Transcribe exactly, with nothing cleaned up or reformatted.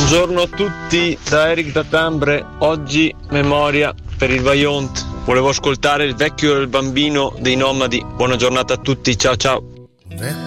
Buongiorno a tutti da Eric da Tambre. Oggi memoria per il Vaillant. Volevo ascoltare Il vecchio e il bambino dei Nomadi. Buona giornata a tutti, ciao ciao. Vecchio